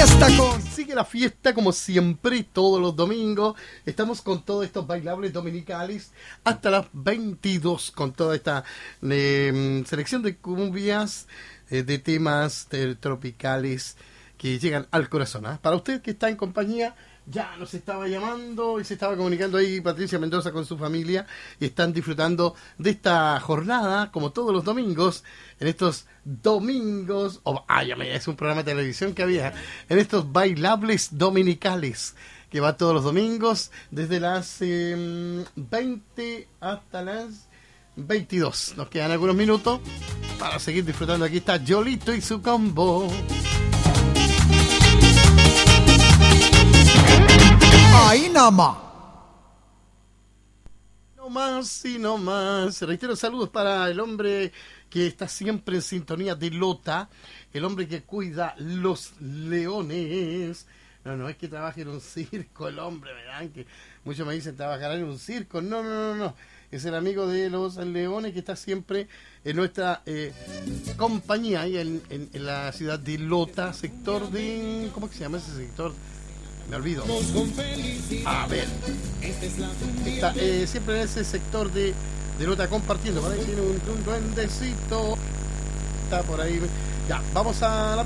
fiesta con... Sigue la fiesta como siempre, todos los domingos. Estamos con todos estos bailables dominicales hasta las 22 con toda esta selección de cumbias, de temas tropicales que llegan al corazón. Para usted que está en compañía, ya nos estaba llamando y se estaba comunicando ahí Patricia Mendoza con su familia y están disfrutando de esta jornada como todos los domingos, en estos domingos, es un programa de televisión que había, en estos bailables dominicales que va todos los domingos desde las 20 hasta las 22. Nos quedan algunos minutos para seguir disfrutando. Aquí está Yolito y su combo. Ahí nada más. No más y no más. Reitero, saludos para el hombre que está siempre en sintonía de Lota, el hombre que cuida los leones. No es que trabaje en un circo el hombre, ¿verdad? Que muchos me dicen trabajar en un circo. No. Es el amigo de los leones que está siempre en nuestra compañía ahí en la ciudad de Lota, sector de... ¿Cómo que se llama ese sector? Me olvido. A ver. Está siempre en ese sector de Lota compartiendo. Por ahí tiene un duendecito. Está por ahí. Ya, vamos a la